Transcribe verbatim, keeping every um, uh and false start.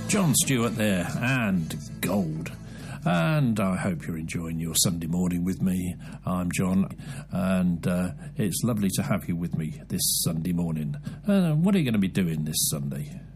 John Stewart there, and Gold. And I hope you're enjoying your Sunday morning with me. I'm John, and uh, it's lovely to have you with me this Sunday morning. Uh, what are you going to be doing this Sunday?